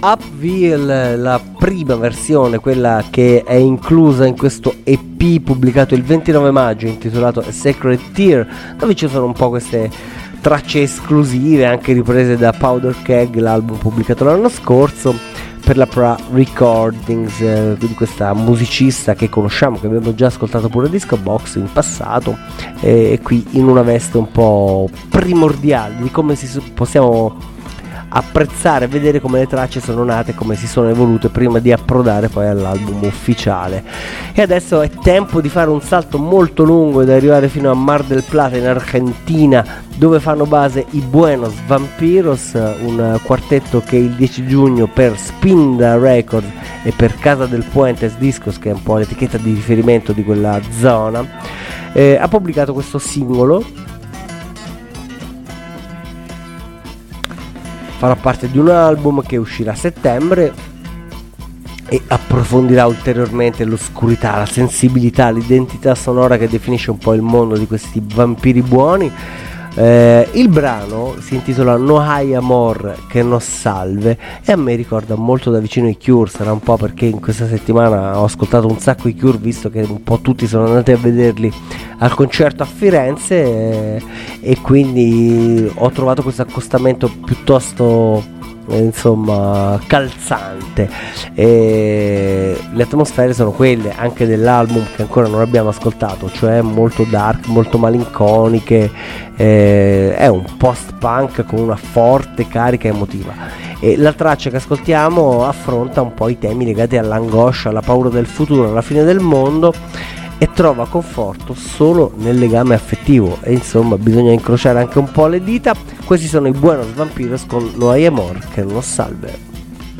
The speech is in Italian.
Upville, la prima versione, quella che è inclusa in questo EP pubblicato il 29 maggio intitolato A Sacred Tear, dove ci sono un po' queste tracce esclusive anche riprese da Powder Keg, l'album pubblicato l'anno scorso per la Pra Recordings, di questa musicista che conosciamo, che abbiamo già ascoltato pure a Disco Box in passato, e qui in una veste un po' primordiale di come possiamo apprezzare, vedere come le tracce sono nate, come si sono evolute prima di approdare poi all'album ufficiale. E adesso è tempo di fare un salto molto lungo ed arrivare fino a Mar del Plata in Argentina, dove fanno base i Buenos Vampiros, un quartetto che il 10 giugno per Spinda Records e per Casa del Puentes Discos, che è un po' l'etichetta di riferimento di quella zona, ha pubblicato questo singolo. Farà parte di un album che uscirà a settembre e approfondirà ulteriormente l'oscurità, la sensibilità, l'identità sonora che definisce un po' il mondo di questi vampiri buoni. Il brano si intitola No hay amor que nos salve e a me ricorda molto da vicino i Cure. Sarà un po' perché in questa settimana ho ascoltato un sacco i Cure, visto che un po' tutti sono andati a vederli al concerto a Firenze, e quindi ho trovato questo accostamento piuttosto insomma calzante, e le atmosfere sono quelle anche dell'album che ancora non abbiamo ascoltato, cioè molto dark, molto malinconiche, è un post punk con una forte carica emotiva, e la traccia che ascoltiamo affronta un po' i temi legati all'angoscia, alla paura del futuro, alla fine del mondo, e trova conforto solo nel legame affettivo, e insomma bisogna incrociare anche un po' le dita. Questi sono i Buenos Vampiros con No hay amor que nos salve.